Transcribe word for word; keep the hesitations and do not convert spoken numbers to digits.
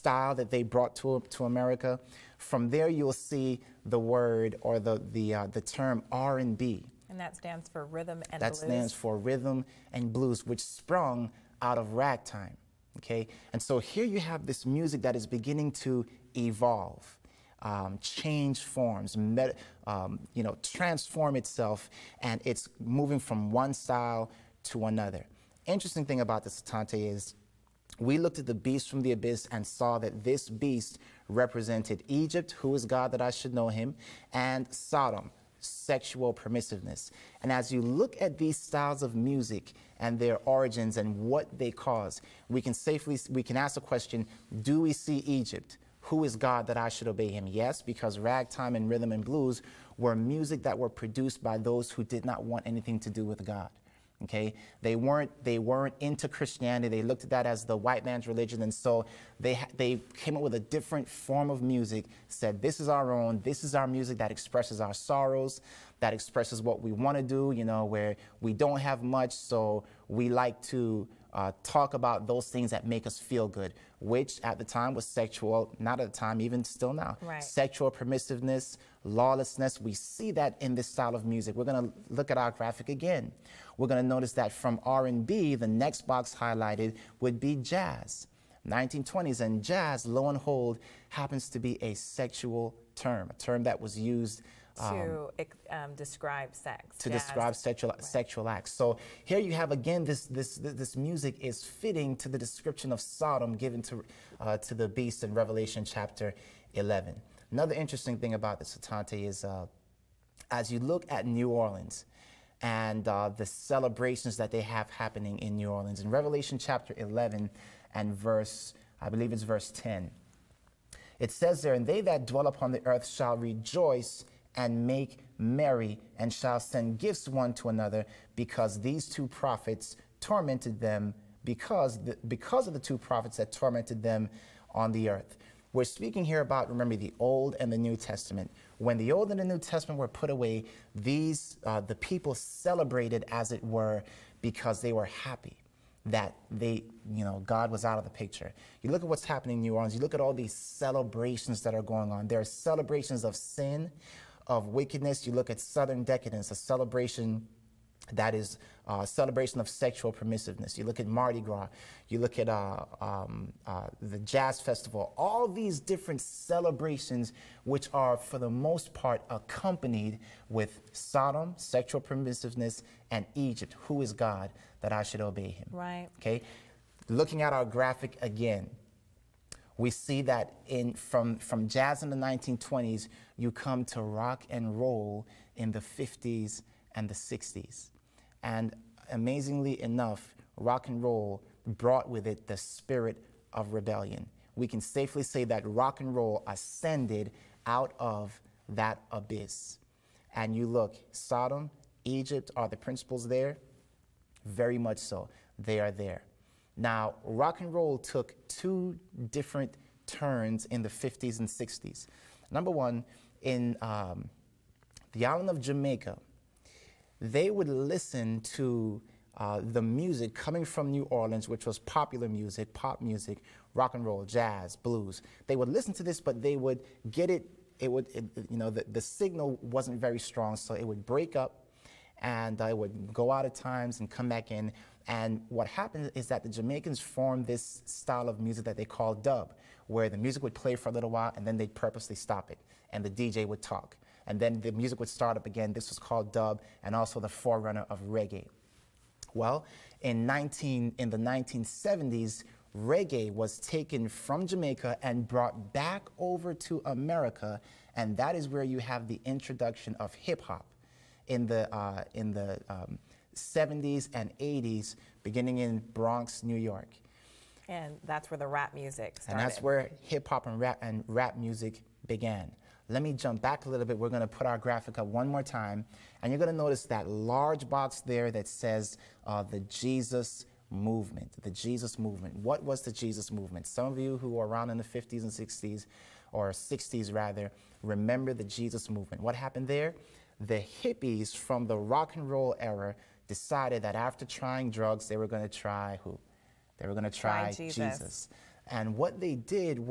style that they brought to, to America. From there, you'll see the word or the, the, uh, the term R and B. And that stands for rhythm and that blues? That stands for rhythm and blues, which sprung out of ragtime, okay? And so here you have this music that is beginning to evolve, um, change forms, met, um, you know, transform itself, and it's moving from one style to another. Interesting thing about this, Asante, is we looked at the beast from the abyss and saw that this beast represented Egypt, who is God that I should know him, and Sodom, sexual permissiveness. And as you look at these styles of music and their origins and what they cause, we can safely, we can ask the question, do we see Egypt? Who is God that I should obey him? Yes, because ragtime and rhythm and blues were music that were produced by those who did not want anything to do with God. Okay, they weren't they weren't into Christianity. They looked at that as the white man's religion, and so they they came up with a different form of music. Said, this is our own. This is our music that expresses our sorrows, that expresses what we want to do. You know, where we don't have much, so we like to uh, talk about those things that make us feel good. Which at the time was sexual. Not at the time, even still now. Right. Sexual permissiveness, lawlessness. We see that in this style of music. We're going to look at our graphic again. We're going to notice that from R and B, the next box highlighted would be jazz. nineteen twenties, and jazz, lo and behold, happens to be a sexual term, a term that was used um, to um, describe sex. To jazz. describe sexual, right. sexual acts. So here you have, again, this, this, this music is fitting to the description of Sodom given to, uh, to the beast in Revelation chapter eleven. Another interesting thing about this, Asante, is uh, as you look at New Orleans, and uh, the celebrations that they have happening in New Orleans. In Revelation chapter eleven and verse, I believe it's verse ten, it says there, and they that dwell upon the earth shall rejoice and make merry, and shall send gifts one to another, because these two prophets tormented them, because, the, because of the two prophets that tormented them on the earth. We're speaking here about, remember, the Old and the New Testament. When the Old and the New Testament were put away, these, uh, the people celebrated, as it were, because they were happy that they, you know, God was out of the picture. You look at what's happening in New Orleans, you look at all these celebrations that are going on. There are celebrations of sin, of wickedness. You look at Southern decadence, a celebration that is a uh, celebration of sexual permissiveness. You look at Mardi Gras, you look at uh, um, uh, the Jazz Festival, all these different celebrations which are for the most part accompanied with Sodom, sexual permissiveness, and Egypt, who is God that I should obey him. Right. Okay. Looking at our graphic again, we see that in from, from jazz in the nineteen twenties, you come to rock and roll in the fifties and the sixties. And amazingly enough, rock and roll brought with it the spirit of rebellion. We can safely say that rock and roll ascended out of that abyss. And you look, Sodom, Egypt, are the principles there? Very much so. They are there. Now, rock and roll took two different turns in the fifties and sixties. Number one, in um, the island of Jamaica, they would listen to uh, the music coming from New Orleans, which was popular music, pop music, rock and roll, jazz, blues. They would listen to this, but they would get it, it would, it, you know, the, the signal wasn't very strong, so it would break up, and uh, it would go out at times and come back in. And what happened is that the Jamaicans formed this style of music that they call dub, where the music would play for a little while, and then they'd purposely stop it, and the D J would talk. And then the music would start up again. This was called dub, and also the forerunner of reggae. Well, in, nineteen, in the nineteen seventies, reggae was taken from Jamaica and brought back over to America, and that is where you have the introduction of hip-hop in the, uh, in the um, seventies and eighties, beginning in Bronx, New York. And that's where the rap music started. And that's where hip-hop and rap, and rap music began. Let me jump back a little bit. We're going to put our graphic up one more time, and you're going to notice that large box there that says uh, the Jesus movement, the Jesus movement. What was the Jesus movement? Some of you who were around in the fifties and sixties, or sixties rather, remember the Jesus movement. What happened there? The hippies from the rock and roll era decided that after trying drugs, they were going to try who? They were going to try, try Jesus. Jesus. And what they did was